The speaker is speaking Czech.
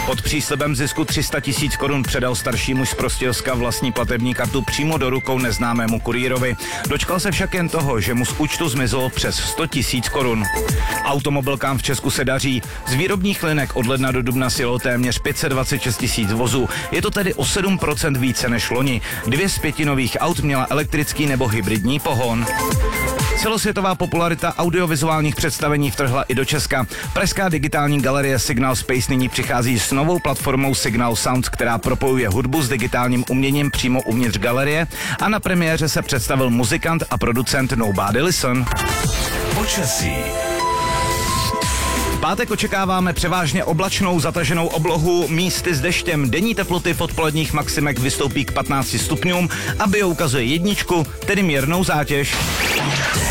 Pod příslibem zisku 300 000 korun předal starší muž z Prostějovska vlastní platební kartu přímo do rukou neznámému kurýrovi. Dočkal se však jen toho, že mu z účtu zmizelo přes 100 000 korun. Automobilkám v Česku se daří. Z výrobních linek od ledna do dubna sjelo téměř 526 000 vozů. Je to tedy o 7% více než loni. 2 z 5 nových aut měla elektrický nebo hybridní pohon. Celosvětová popularita audiovizuálních představení vtrhla i do Česka. Pražská digitální galerie Signal Space nyní přichází s novou platformou Signal Sounds, která propojuje hudbu s digitálním uměním přímo uvnitř galerie, a na premiéře se představil muzikant a producent Nobody Listen. Počasí. V pátek očekáváme převážně oblačnou zataženou oblohu, místy s deštěm. Denní teploty v odpoledních maximek vystoupí k 15 stupňům a bio ukazuje 1, tedy mírnou zátěž.